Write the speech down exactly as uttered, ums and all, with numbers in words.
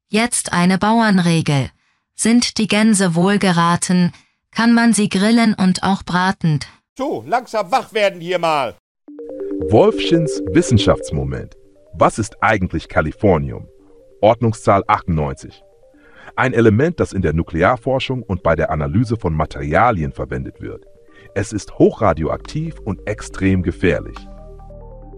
Jetzt eine Bauernregel. Sind die Gänse wohlgeraten, kann man sie grillen und auch braten. So, langsam wach werden hier mal. Wolfchens Wissenschaftsmoment. Was ist eigentlich Californium? Ordnungszahl achtundneunzig. Ein Element, das in der Nuklearforschung und bei der Analyse von Materialien verwendet wird. Es ist hochradioaktiv und extrem gefährlich.